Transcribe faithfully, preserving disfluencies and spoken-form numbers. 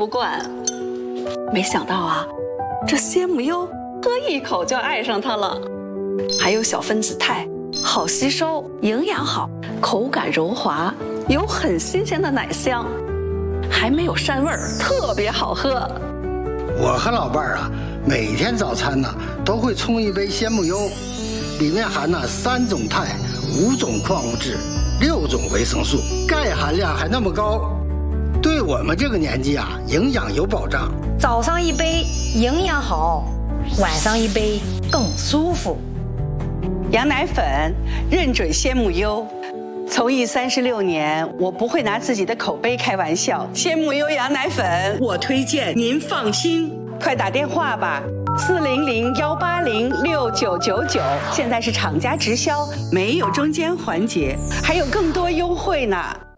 不惯。没想到啊，这鲜母优喝一口就爱上它了。还有小分子肽，好吸收，营养好，口感柔滑，有很新鲜的奶香，还没有膻味儿，特别好喝。 我和老伴儿啊，每天早餐呢都会冲一杯鲜母优，里面含了三种肽、五种矿物质、六种维生素，钙含量还那么高，对我们这个年纪啊，营养有保障。 早上一杯营养好，晚上一杯更舒服。 羊奶粉认准鲜母优，从艺三十六年，我不会拿自己的口碑开玩笑。鲜母优羊奶粉，我推荐，您放心。快打电话吧，四零零幺八零六九九九，现在是厂家直销，没有中间环节，还有更多优惠呢。